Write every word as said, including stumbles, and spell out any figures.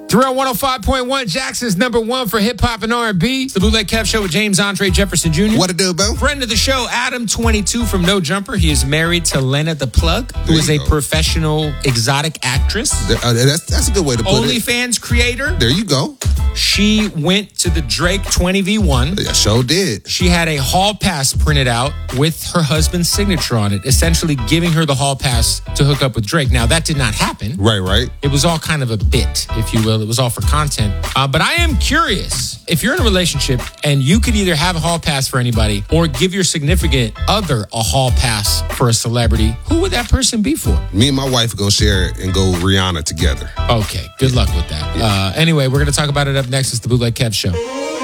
Thrill one oh five point one, Jackson's number one for hip-hop and R and B. It's the Bootleg Kev Show with James Andre Jefferson Junior What it do, bro? Friend of the show, Adam, twenty-two, from No Jumper. He is married to Lena the Plug, who is a go. professional exotic actress. There, uh, that's, that's a good way to put it. OnlyFans creator. There you go. She went to the Drake twenty v one. Yeah, sure did. She had a hall pass printed out with her husband's signature on it, essentially giving her the hall pass to hook up with Drake. Now, that did not happen. Right, right. It was all kind of a bit, if you will. It was all for content. Uh, but I am curious, if you're in a relationship and you could either have a hall pass for anybody or give your significant other a hall pass for a celebrity, who would that person be for? Me and my wife are going to share it and go Rihanna together. Okay, good luck with that. Uh, anyway, we're going to talk about it up next. It's the Bootleg Kev Show.